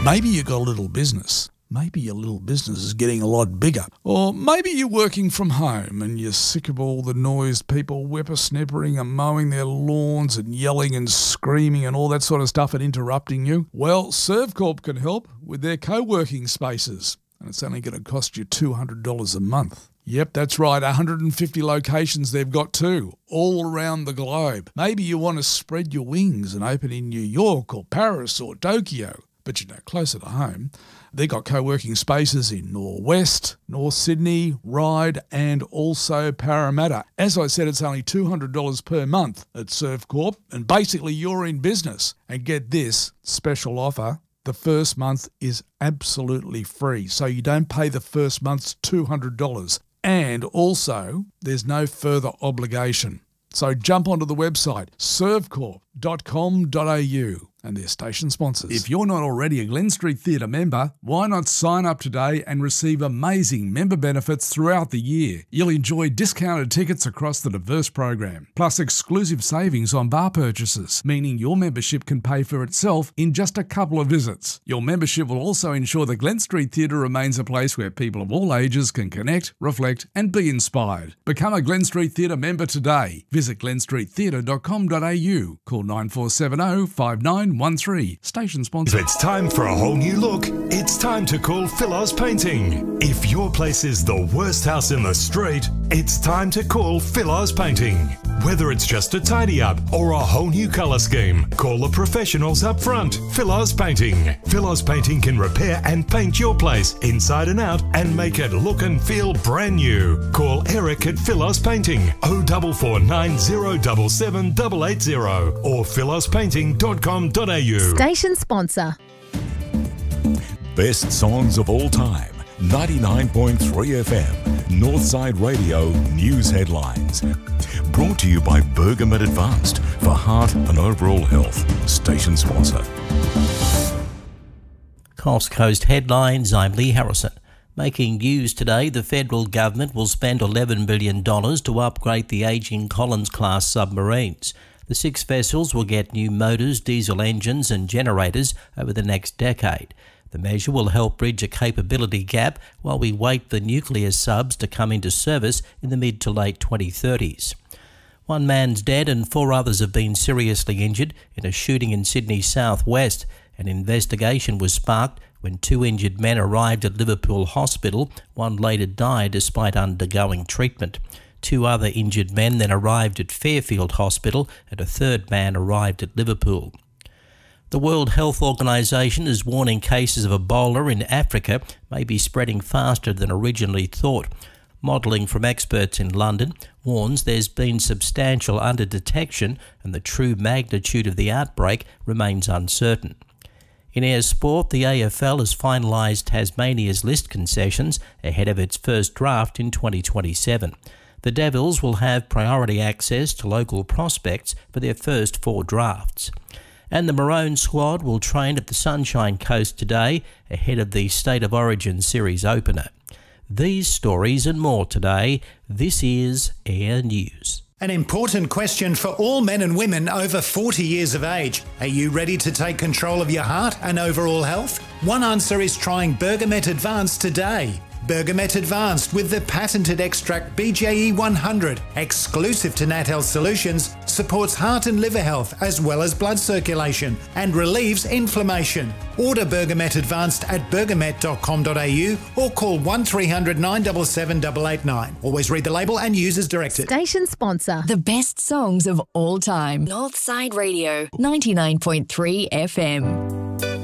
Maybe you got a little business. Maybe your little business is getting a lot bigger. Or maybe you're working from home and you're sick of all the noise, people whippersnippering and mowing their lawns and yelling and screaming and all that sort of stuff and interrupting you. Well, Servcorp can help with their co-working spaces. And it's only going to cost you $200 a month. Yep, that's right, 150 locations they've got too, all around the globe. Maybe you want to spread your wings and open in New York or Paris or Tokyo. But closer to home, they've got co-working spaces in Norwest, North Sydney, Ryde and also Parramatta. As I said, it's only $200 per month at Servcorp, and basically you're in business. And get this special offer, the first month is absolutely free, so you don't pay the first month's $200. And also, there's no further obligation. So jump onto the website, servcorp.com.au, and their station sponsors. If you're not already a Glen Street Theatre member, why not sign up today and receive amazing member benefits throughout the year? You'll enjoy discounted tickets across the diverse program, plus exclusive savings on bar purchases, meaning your membership can pay for itself in just a couple of visits. Your membership will also ensure the Glen Street Theatre remains a place where people of all ages can connect, reflect and be inspired. Become a Glen Street Theatre member today. Visit glenstreettheatre.com.au. Call 9470 5913. Station sponsor. If it's time for a whole new look, it's time to call Philos Painting. If your place is the worst house in the street, it's time to call Philos Painting. Whether it's just a tidy up or a whole new colour scheme, call the professionals up front. Philos Painting. Philos Painting can repair and paint your place inside and out and make it look and feel brand new. Call Eric at Philos Painting 0449 077 880 or philospainting.com.au. Station sponsor. Best songs of all time. 99.3 FM. Northside Radio News Headlines. Brought to you by Bergamet Advanced for heart and overall health. Station sponsor. Coast Coast Headlines, I'm Lee Harrison. Making news today, the federal government will spend $11 billion to upgrade the ageing Collins-class submarines. The 6 vessels will get new motors, diesel engines and generators over the next decade. The measure will help bridge a capability gap while we wait for nuclear subs to come into service in the mid to late 2030s. 1 man's dead and 4 others have been seriously injured in a shooting in Sydney's southwest. An investigation was sparked when 2 injured men arrived at Liverpool Hospital. 1 later died despite undergoing treatment. 2 other injured men then arrived at Fairfield Hospital and a 3rd man arrived at Liverpool. The World Health Organization is warning cases of Ebola in Africa may be spreading faster than originally thought. Modelling from experts in London warns there's been substantial underdetection and the true magnitude of the outbreak remains uncertain. In air sport, the AFL has finalised Tasmania's list concessions ahead of its first draft in 2027. The Devils will have priority access to local prospects for their first 4 drafts. And the Maroon squad will train at the Sunshine Coast today ahead of the State of Origin Series opener. These stories and more today. This is Air News. An important question for all men and women over 40 years of age. Are you ready to take control of your heart and overall health? One answer is trying Bergamet Advanced today. Bergamet Advanced with the patented extract BJE 100, exclusive to Nat Health Solutions, supports heart and liver health as well as blood circulation and relieves inflammation. Order Bergamet Advanced at bergamet.com.au or call 1300 977 889. Always read the label and use as directed. Station sponsor. The best songs of all time. Northside Radio, 99.3 FM.